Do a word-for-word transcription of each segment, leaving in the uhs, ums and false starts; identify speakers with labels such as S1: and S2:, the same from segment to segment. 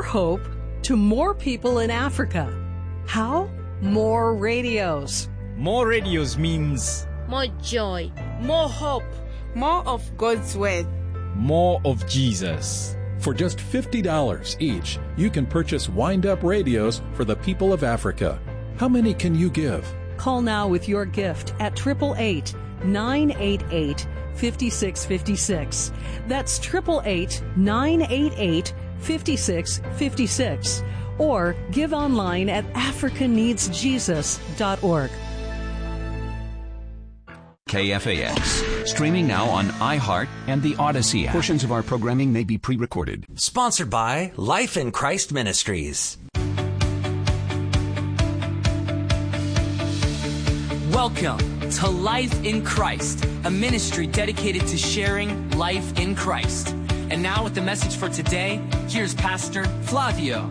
S1: hope to more people in Africa. How? More radios.
S2: More radios means
S3: more joy, more hope,
S4: more of God's word,
S2: more of Jesus.
S5: For just fifty dollars each, you can purchase wind-up radios for the people of Africa. How many can you give?
S1: Call now with your gift at eight eight eight, nine eight eight, five six five six. That's eight eight eight, nine eight eight, five six five six. Or give online at africa needs jesus dot org.
S6: K F A X, streaming now on iHeart and the Odyssey app. Portions of our programming may be pre-recorded.
S7: Sponsored by Life in Christ Ministries.
S8: Welcome to Life in Christ, a ministry dedicated to sharing life in Christ. And now with the message for today, here's Pastor Flavio.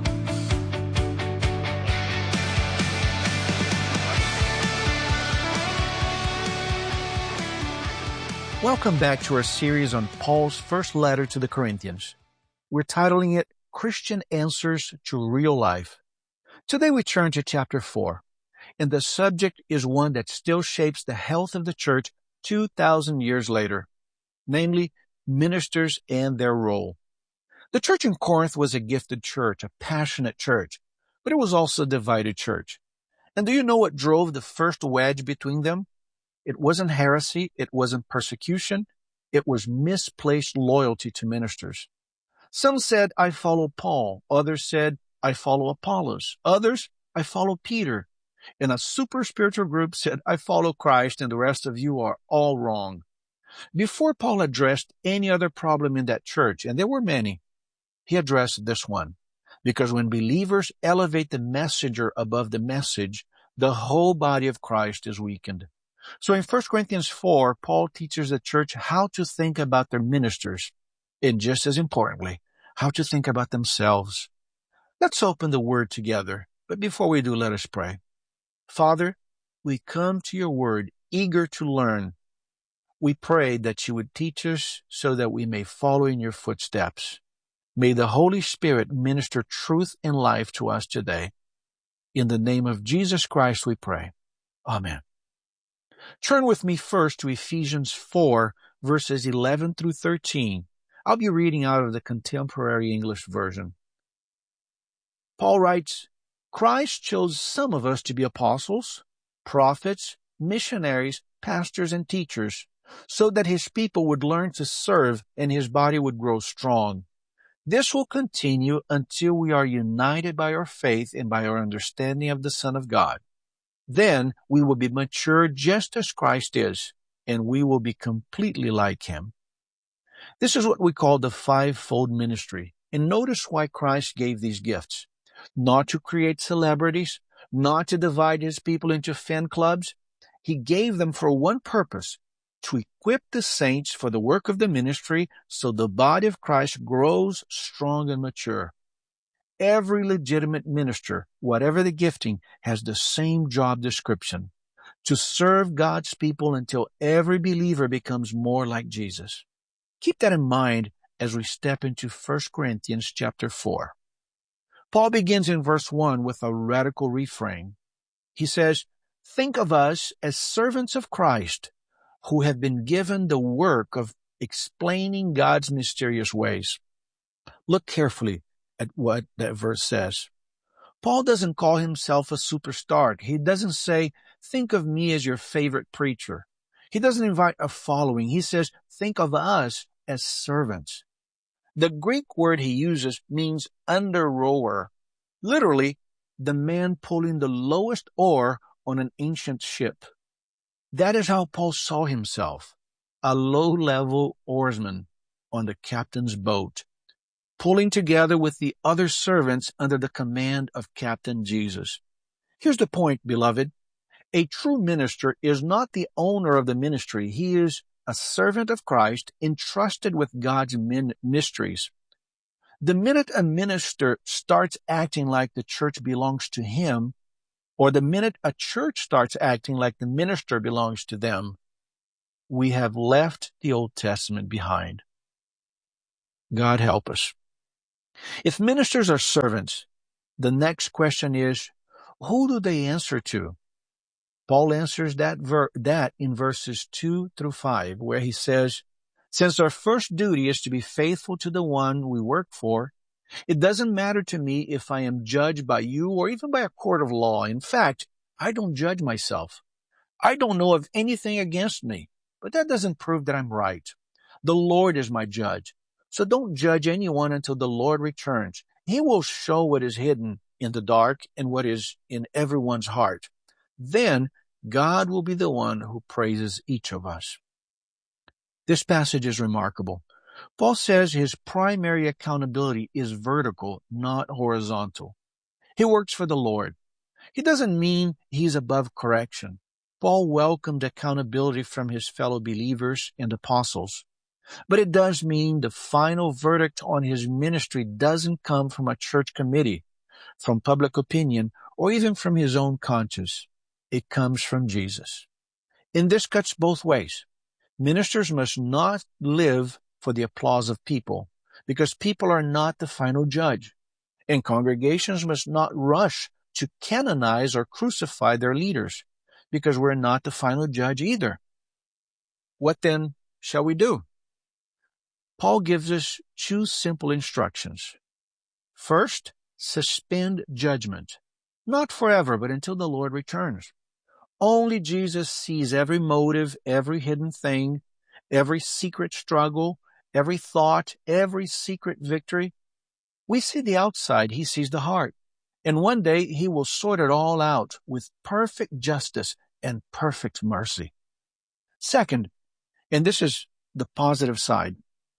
S9: Welcome back to our series on Paul's first letter to the Corinthians. We're titling it Christian Answers to Real Life. Today we turn to chapter four, and the subject is one that still shapes the health of the church two thousand years later, namely ministers and their role. The church in Corinth was a gifted church, a passionate church, but it was also a divided church. And do you know what drove the first wedge between them? It wasn't heresy, it wasn't persecution, it was misplaced loyalty to ministers. Some said, I follow Paul. Others said, I follow Apollos. Others, I follow Peter. And a super spiritual group said, I follow Christ, and the rest of you are all wrong. Before Paul addressed any other problem in that church, and there were many, he addressed this one. Because when believers elevate the messenger above the message, the whole body of Christ is weakened. So in First Corinthians four, Paul teaches the church how to think about their ministers, and just as importantly, how to think about themselves. Let's open the Word together, but before we do, let us pray. Father, we come to your Word eager to learn. We pray that you would teach us so that we may follow in your footsteps. May the Holy Spirit minister truth and life to us today. In the name of Jesus Christ we pray. Amen. Turn with me first to Ephesians four, verses eleven through thirteen. I'll be reading out of the Contemporary English Version. Paul writes, Christ chose some of us to be apostles, prophets, missionaries, pastors, and teachers, so that his people would learn to serve and his body would grow strong. This will continue until we are united by our faith and by our understanding of the Son of God. Then we will be mature just as Christ is, and we will be completely like him. This is what we call the fivefold ministry. And notice why Christ gave these gifts. Not to create celebrities, not to divide his people into fan clubs. He gave them for one purpose, to equip the saints for the work of the ministry so the body of Christ grows strong and mature. Every legitimate minister, whatever the gifting, has the same job description, to serve God's people until every believer becomes more like Jesus. Keep that in mind as we step into First Corinthians chapter four. Paul begins in verse one with a radical refrain. He says, think of us as servants of Christ who have been given the work of explaining God's mysterious ways. Look carefully at what that verse says. Paul doesn't call himself a superstar. He doesn't say, think of me as your favorite preacher. He doesn't invite a following. He says, think of us as servants. The Greek word he uses means under rower. Literally, the man pulling the lowest oar on an ancient ship. That is how Paul saw himself, a low-level oarsman on the captain's boat, pulling together with the other servants under the command of Captain Jesus. Here's the point, beloved. A true minister is not the owner of the ministry. He is a servant of Christ entrusted with God's min- mysteries. The minute a minister starts acting like the church belongs to him, or the minute a church starts acting like the minister belongs to them, we have left the Old Testament behind. God help us. If ministers are servants, the next question is, who do they answer to? Paul answers that, ver- that in verses two through five, where he says, since our first duty is to be faithful to the one we work for, it doesn't matter to me if I am judged by you or even by a court of law. In fact, I don't judge myself. I don't know of anything against me, but that doesn't prove that I'm right. The Lord is my judge. So don't judge anyone until the Lord returns. He will show what is hidden in the dark and what is in everyone's heart. Then God will be the one who praises each of us. This passage is remarkable. Paul says his primary accountability is vertical, not horizontal. He works for the Lord. He doesn't mean he's above correction. Paul welcomed accountability from his fellow believers and apostles. But it does mean the final verdict on his ministry doesn't come from a church committee, from public opinion, or even from his own conscience. It comes from Jesus. And this cuts both ways. Ministers must not live for the applause of people, because people are not the final judge. And congregations must not rush to canonize or crucify their leaders, because we're not the final judge either. What then shall we do? Paul gives us two simple instructions. First, suspend judgment. Not forever, but until the Lord returns. Only Jesus sees every motive, every hidden thing, every secret struggle, every thought, every secret victory. We see the outside, he sees the heart. And one day he will sort it all out with perfect justice and perfect mercy. Second, and this is the positive side,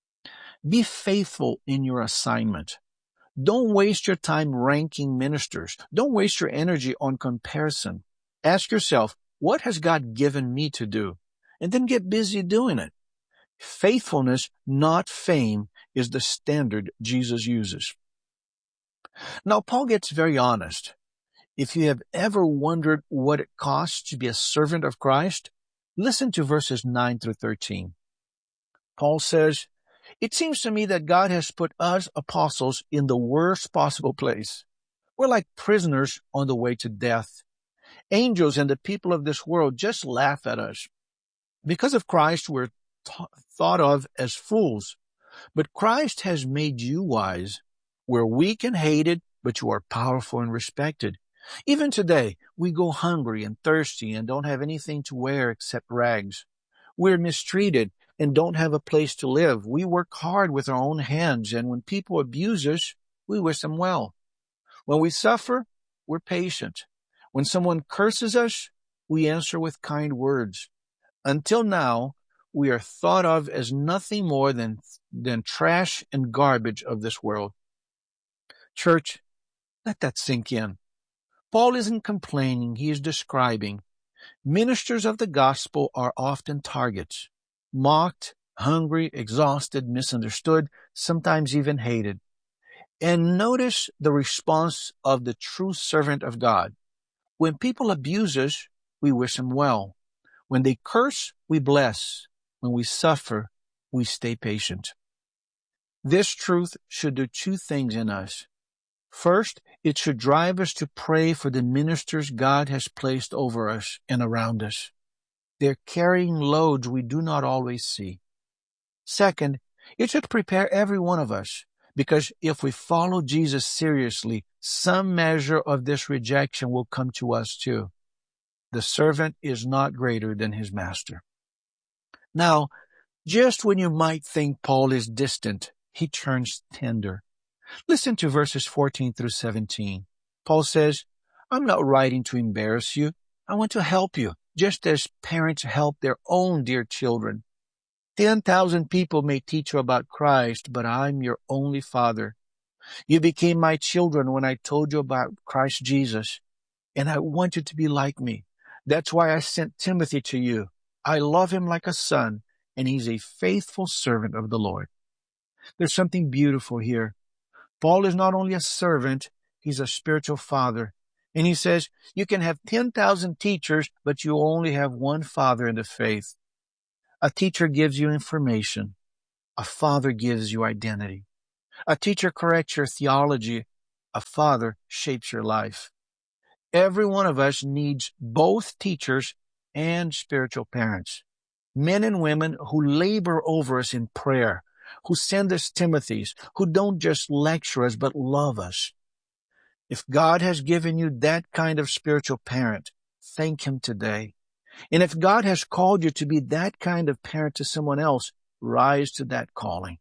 S9: be faithful in your assignment. Don't waste your time ranking ministers. Don't waste your energy on comparison. Ask yourself, what has God given me to do? And then get busy doing it. Faithfulness, not fame, is the standard Jesus uses. Now, Paul gets very honest. If you have ever wondered what it costs to be a servant of Christ, listen to verses nine through thirteen. Paul says, it seems to me that God has put us apostles in the worst possible place. We're like prisoners on the way to death. Angels and the people of this world just laugh at us. Because of Christ, we're th- thought of as fools. But Christ has made you wise. We're weak and hated, but you are powerful and respected. Even today, we go hungry and thirsty and don't have anything to wear except rags. We're mistreated and don't have a place to live. We work hard with our own hands, and when people abuse us, we wish them well. When we suffer, we're patient. When someone curses us, we answer with kind words. Until now, we are thought of as nothing more than, than trash and garbage of this world. Church, let that sink in. Paul isn't complaining, he is describing. Ministers of the gospel are often targets, mocked, hungry, exhausted, misunderstood, sometimes even hated. And notice the response of the true servant of God. When people abuse us, we wish them well. When they curse, we bless. When we suffer, we stay patient. This truth should do two things in us. First, it should drive us to pray for the ministers God has placed over us and around us. They're carrying loads we do not always see. Second, it should prepare every one of us, because if we follow Jesus seriously, some measure of this rejection will come to us too. The servant is not greater than his master. Now, just when you might think Paul is distant, he turns tender. Listen to verses fourteen through seventeen. Paul says, I'm not writing to embarrass you. I want to help you, just as parents help their own dear children. Ten thousand people may teach you about Christ, but I'm your only father. You became my children when I told you about Christ Jesus, and I want you to be like me. That's why I sent Timothy to you. I love him like a son, and he's a faithful servant of the Lord. There's something beautiful here. Paul is not only a servant, he's a spiritual father. And he says, you can have ten thousand teachers, but you only have one father in the faith. A teacher gives you information. A father gives you identity. A teacher corrects your theology. A father shapes your life. Every one of us needs both teachers and spiritual parents. Men and women who labor over us in prayer, who send us Timothys, who don't just lecture us but love us. If God has given you that kind of spiritual parent, thank Him today. And if God has called you to be that kind of parent to someone else, rise to that calling.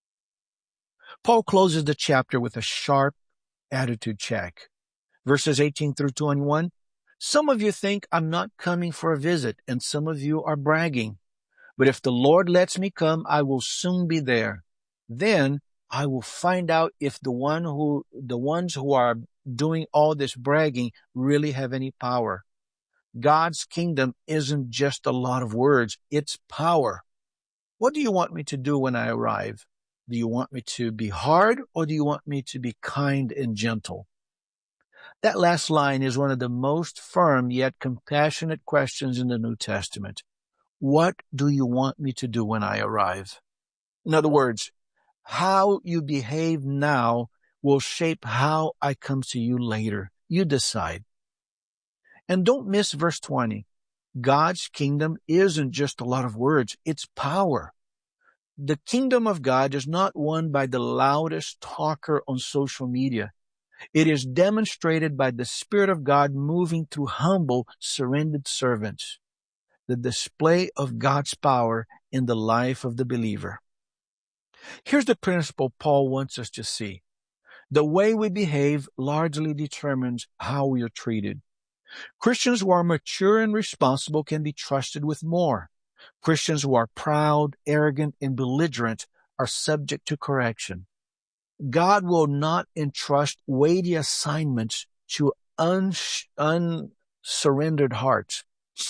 S9: Paul closes the chapter with a sharp attitude check. Verses eighteen through twenty-one, some of you think I'm not coming for a visit, and some of you are bragging. But if the Lord lets me come, I will soon be there. Then I will find out if the one who, the ones who are doing all this bragging really have any power. God's kingdom isn't just a lot of words, it's power. What do you want me to do when I arrive? Do you want me to be hard, or do you want me to be kind and gentle? That last line is one of the most firm yet compassionate questions in the New Testament. What do you want me to do when I arrive? In other words, how you behave now will shape how I come to you later. You decide. And don't miss verse twenty. God's kingdom isn't just a lot of words, it's power. The kingdom of God is not won by the loudest talker on social media. It is demonstrated by the Spirit of God moving through humble, surrendered servants. The display of God's power in the life of the believer. Here's the principle Paul wants us to see. The way we behave largely determines how we are treated. Christians who are mature and responsible can be trusted with more. Christians who are proud, arrogant, and belligerent are subject to correction. God will not entrust weighty assignments to uns- unsurrendered hearts.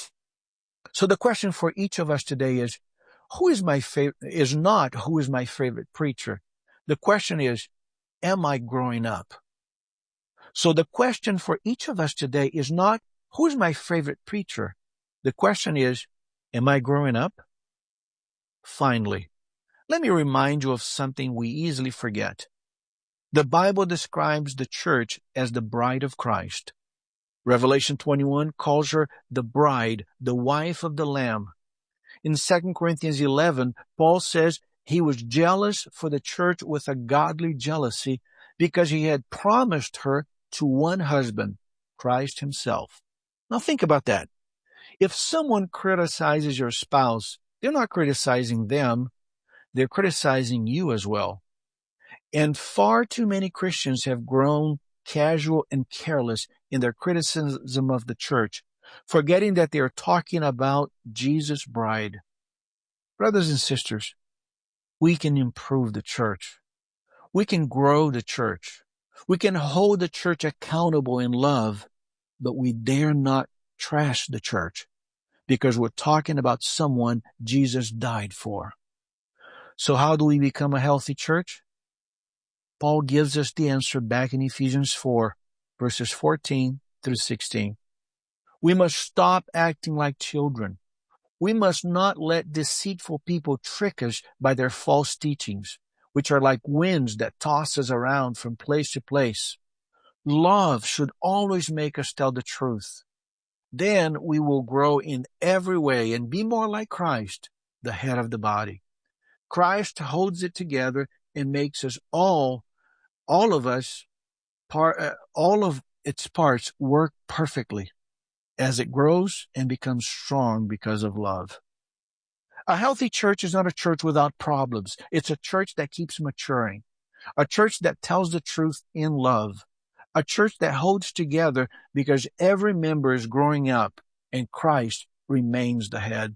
S9: So the question for each of us today is, who is my favorite, is not who is my favorite preacher. The question is, am I growing up? So the question for each of us today is not, who is my favorite preacher? The question is, am I growing up? Finally, let me remind you of something we easily forget. The Bible describes the church as the bride of Christ. Revelation twenty-one calls her the bride, the wife of the Lamb. In Second Corinthians eleven, Paul says he was jealous for the church with a godly jealousy because he had promised her to one husband, Christ himself. Now think about that. If someone criticizes your spouse, they're not criticizing them, they're criticizing you as well. And far too many Christians have grown casual and careless in their criticism of the church, forgetting that they are talking about Jesus' bride. Brothers and sisters, we can improve the church. We can grow the church. We can hold the church accountable in love, but we dare not trash the church because we're talking about someone Jesus died for. So how do we become a healthy church? Paul gives us the answer back in Ephesians four, verses fourteen through sixteen. We must stop acting like children. We must not let deceitful people trick us by their false teachings, which are like winds that toss us around from place to place. Love should always make us tell the truth. Then we will grow in every way and be more like Christ, the head of the body. Christ holds it together and makes us all, all of us, part, uh, all of its parts work perfectly as it grows and becomes strong because of love. A healthy church is not a church without problems. It's a church that keeps maturing, a church that tells the truth in love, a church that holds together because every member is growing up and Christ remains the head.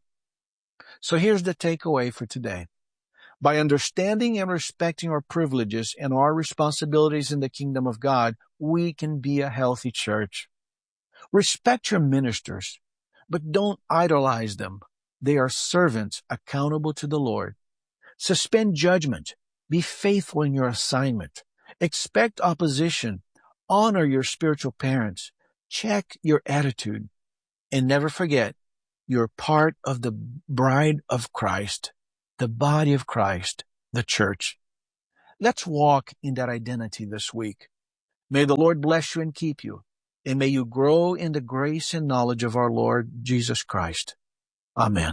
S9: So here's the takeaway for today. By understanding and respecting our privileges and our responsibilities in the kingdom of God, we can be a healthy church. Respect your ministers, but don't idolize them. They are servants accountable to the Lord. Suspend judgment. Be faithful in your assignment. Expect opposition. Honor your spiritual parents. Check your attitude. And never forget, you're part of the bride of Christ, the body of Christ, the church. Let's walk in that identity this week. May the Lord bless you and keep you, and may you grow in the grace and knowledge of our Lord Jesus Christ. Amen.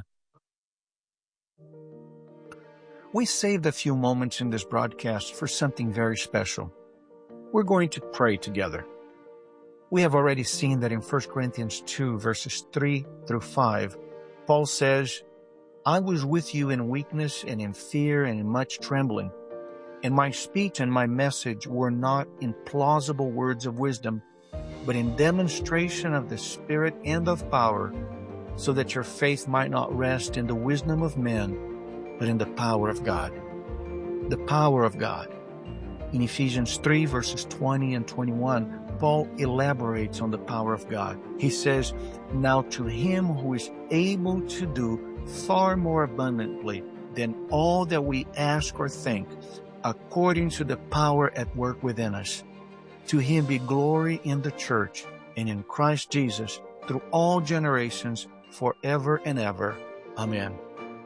S9: We saved a few moments in this broadcast for something very special. We're going to pray together. We have already seen that in First Corinthians two, verses three through five, Paul says, I was with you in weakness and in fear and in much trembling. And my speech and my message were not in plausible words of wisdom, but in demonstration of the Spirit and of power, so that your faith might not rest in the wisdom of men, but in the power of God. The power of God. In Ephesians three, verses twenty and twenty-one, Paul elaborates on the power of God. He says, Now to him who is able to do far more abundantly than all that we ask or think, according to the power at work within us. To him be glory in the church and in Christ Jesus through all generations, forever and ever. Amen.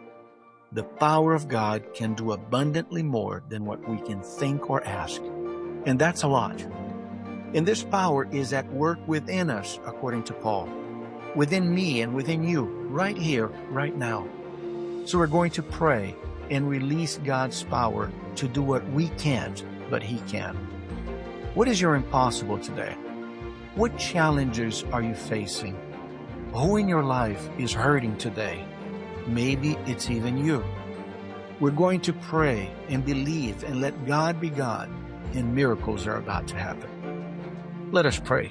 S9: The power of God can do abundantly more than what we can think or ask. And that's a lot. And this power is at work within us, according to Paul. Within me and within you, right here, right now. So we're going to pray and release God's power to do what we can't, but He can. What is your impossible today? What challenges are you facing? Who in your life is hurting today? Maybe it's even you. We're going to pray and believe and let God be God, and miracles are about to happen. Let us pray.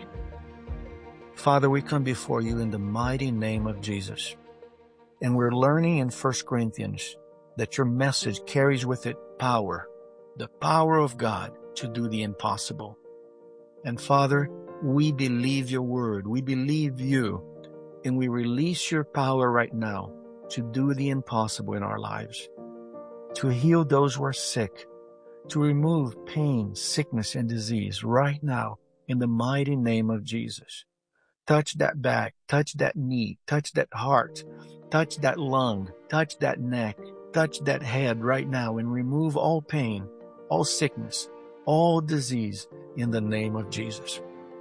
S9: Father, we come before you in the mighty name of Jesus. And we're learning in First Corinthians that your message carries with it power, the power of God to do the impossible. And Father, we believe your word. We believe you. And we release your power right now to do the impossible in our lives, to heal those who are sick, to remove pain, sickness, and disease right now in the mighty name of Jesus. Touch that back, touch that knee, touch that heart, touch that lung, touch that neck, touch that head right now and remove all pain, all sickness, all disease in the name of Jesus.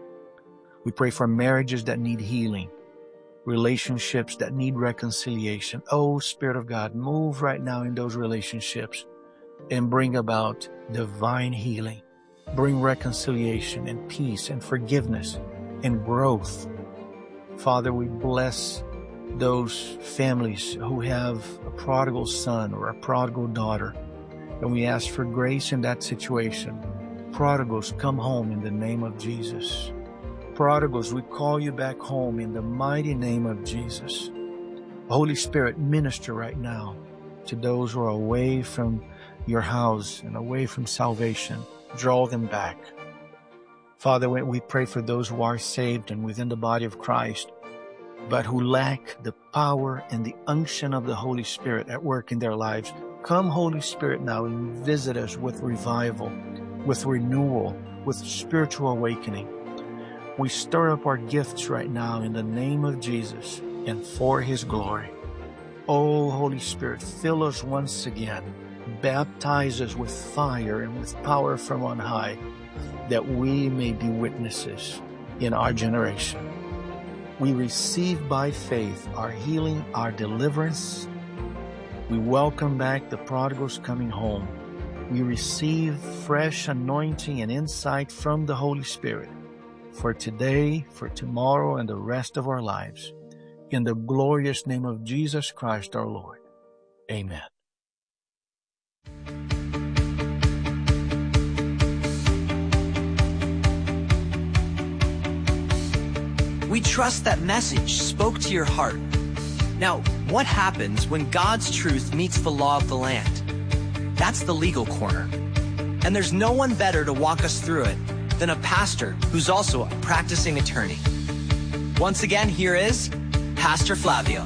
S9: We pray for marriages that need healing, relationships that need reconciliation. Oh, Spirit of God, move right now in those relationships and bring about divine healing. Bring reconciliation and peace and forgiveness and growth. Father, we bless those families who have a prodigal son or a prodigal daughter, and we ask for grace in that situation. Prodigals, come home in the name of Jesus. Prodigals, we call you back home in the mighty name of Jesus. Holy Spirit, minister right now to those who are away from your house and away from salvation. Draw them back. Father, we pray for those who are saved and within the body of Christ, but who lack the power and the unction of the Holy Spirit at work in their lives. Come, Holy Spirit, now and visit us with revival, with renewal, with spiritual awakening. We stir up our gifts right now in the name of Jesus and for His glory. Oh, Holy Spirit, fill us once again. Baptize us with fire and with power from on high, that we may be witnesses in our generation. We receive by faith our healing, our deliverance. We welcome back the prodigals coming home. We receive fresh anointing and insight from the Holy Spirit for today, for tomorrow, and the rest of our lives. In the glorious name of Jesus Christ our Lord. Amen.
S8: We trust that message spoke to your heart. Now, what happens when God's truth meets the law of the land? That's the Legal Corner. And there's no one better to walk us through it than a pastor who's also a practicing attorney. Once again, here is Pastor Flavio.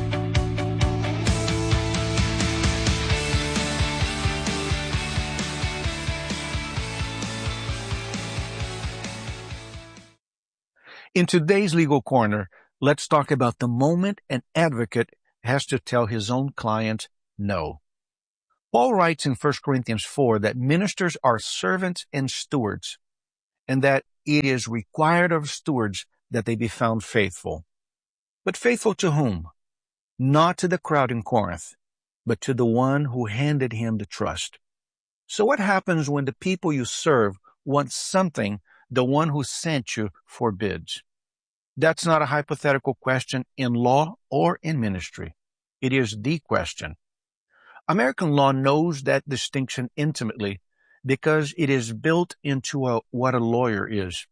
S9: In today's Legal Corner, let's talk about the moment an advocate has to tell his own client no. Paul writes in First Corinthians four that ministers are servants and stewards, and that it is required of stewards that they be found faithful. But faithful to whom? Not to the crowd in Corinth, but to the one who handed him the trust. So what happens when the people you serve want something the one who sent you forbids? That's not a hypothetical question in law or in ministry. It is the question. American law knows that distinction intimately because it is built into a, what a lawyer is.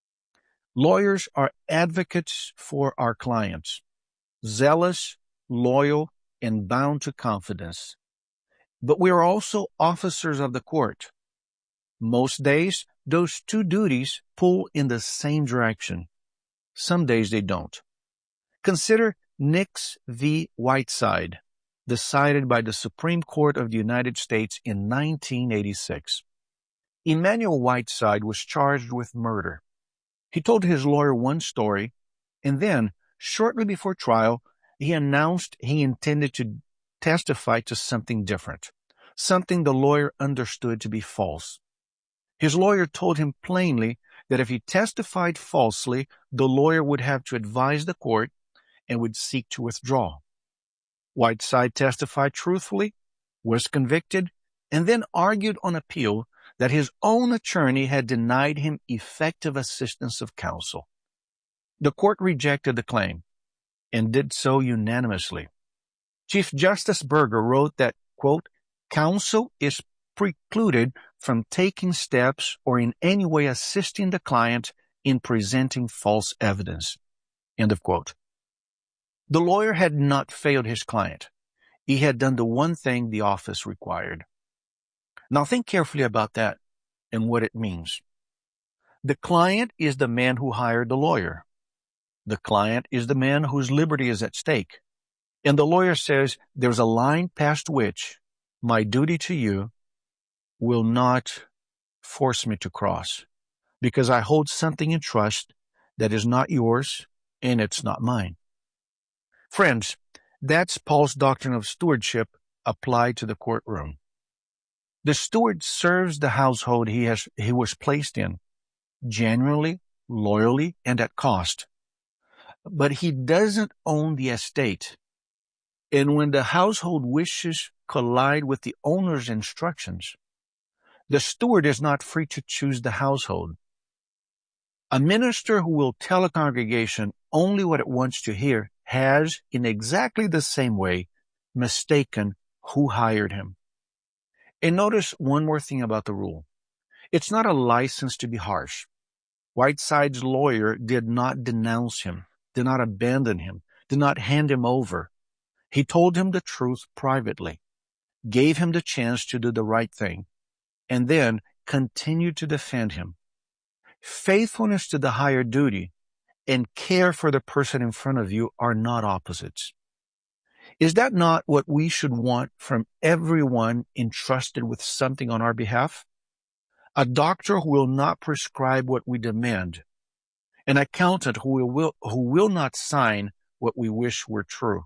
S9: Lawyers are advocates for our clients, zealous, loyal, and bound to confidence. But we are also officers of the court. Most days, those two duties pull in the same direction. Some days they don't. Consider Nix v. Whiteside, decided by the Supreme Court of the United States in nineteen eighty-six. Emmanuel Whiteside was charged with murder. He told his lawyer one story, and then, shortly before trial, he announced he intended to testify to something different, something the lawyer understood to be false. His lawyer told him plainly that if he testified falsely, the lawyer would have to advise the court and would seek to withdraw. Whiteside testified truthfully, was convicted, and then argued on appeal that his own attorney had denied him effective assistance of counsel. The court rejected the claim and did so unanimously. Chief Justice Burger wrote that, quote, counsel is precluded from taking steps or in any way assisting the client in presenting false evidence, end of quote. The lawyer had not failed his client. He had done the one thing the office required. Now think carefully about that and what it means. The client is the man who hired the lawyer. The client is the man whose liberty is at stake. And the lawyer says there's a line past which my duty to you will not force me to cross, because I hold something in trust that is not yours and it's not mine. Friends, that's Paul's doctrine of stewardship applied to the courtroom. The steward serves the household he has he was placed in, genuinely, loyally, and at cost. But he doesn't own the estate. And when the household wishes collide with the owner's instructions, the steward is not free to choose the household. A minister who will tell a congregation only what it wants to hear has, in exactly the same way, mistaken who hired him. And notice one more thing about the rule. It's not a license to be harsh. Whiteside's lawyer did not denounce him, did not abandon him, did not hand him over. He told him the truth privately, gave him the chance to do the right thing, and then continued to defend him. Faithfulness to the higher duty and care for the person in front of you are not opposites. Is that not what we should want from everyone entrusted with something on our behalf? A doctor who will not prescribe what we demand. An accountant who will, who will not sign what we wish were true.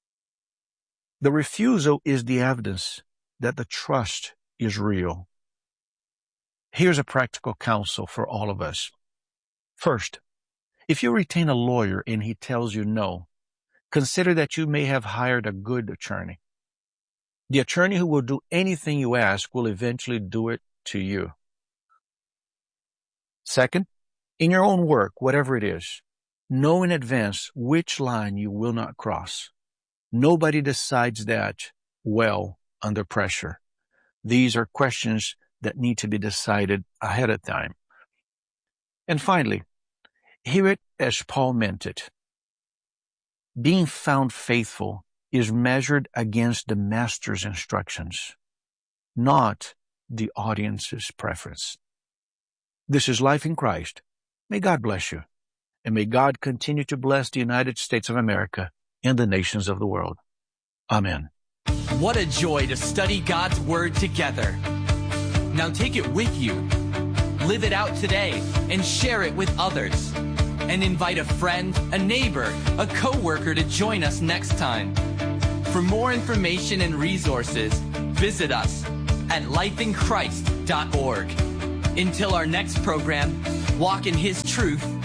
S9: The refusal is the evidence that the trust is real. Here's a practical counsel for all of us. First, if you retain a lawyer and he tells you no, consider that you may have hired a good attorney. The attorney who will do anything you ask will eventually do it to you. Second, in your own work, whatever it is, know in advance which line you will not cross. Nobody decides that well under pressure. These are questions that need to be decided ahead of time. And finally, hear it as Paul meant it. Being found faithful is measured against the master's instructions, not the audience's preference. This is Life in Christ. May God bless you, and may God continue to bless the United States of America and the nations of the world. Amen.
S8: What a joy to study God's Word together. Now take it with you, live it out today, and share it with others. And invite a friend, a neighbor, a coworker to join us next time. For more information and resources, visit us at life in christ dot org. Until our next program, walk in His truth